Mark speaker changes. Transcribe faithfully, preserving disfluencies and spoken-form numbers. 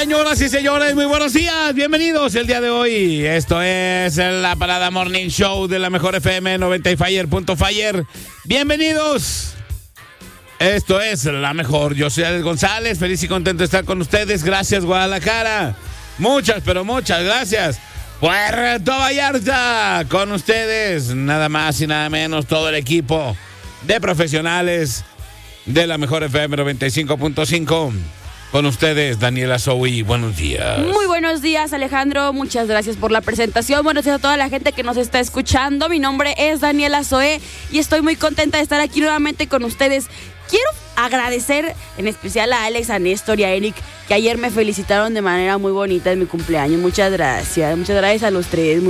Speaker 1: Señoras y señores, muy buenos días, bienvenidos el día de hoy. Esto es la Parada Morning Show de la Mejor F M noventa y Fire punto Fire. Bienvenidos. Esto es La Mejor. Yo soy Alex González, feliz y contento de estar con ustedes. Gracias, Guadalajara. Muchas, pero muchas gracias. Puerto Vallarta, con ustedes, nada más y nada menos, todo el equipo de profesionales de la Mejor F M noventa y cinco punto cinco. Con ustedes, Daniela Zoe, buenos días.
Speaker 2: Muy buenos días, Alejandro, muchas gracias por la presentación. Buenos días a toda la gente que nos está escuchando. Mi nombre es Daniela Zoe y estoy muy contenta de estar aquí nuevamente con ustedes. Quiero agradecer en especial a Alex, a Néstor y a Eric, que ayer me felicitaron de manera muy bonita en mi cumpleaños. Muchas gracias, muchas gracias a los tres.